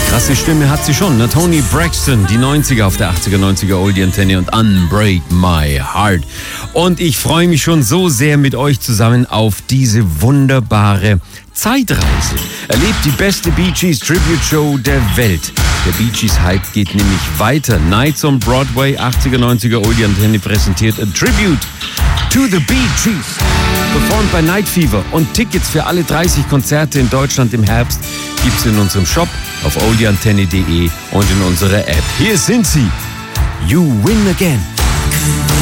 Krasse Stimme hat sie schon, ne? Toni Braxton, die 90er auf der 80er, 90er Oldie Antenne und Unbreak My Heart. Und ich freue mich schon so sehr mit euch zusammen auf diese wunderbare Zeitreise. Erlebt die beste Bee Gees Tribute Show der Welt. Der Bee Gees Hype geht nämlich weiter. Nights on Broadway, 80er, 90er Oldie Antenne präsentiert a Tribute to the Bee Gees. Performt bei Night Fever und Tickets für alle 30 Konzerte in Deutschland im Herbst gibt's in unserem Shop auf oldieantenne.de und in unserer App. Hier sind sie. You Win Again.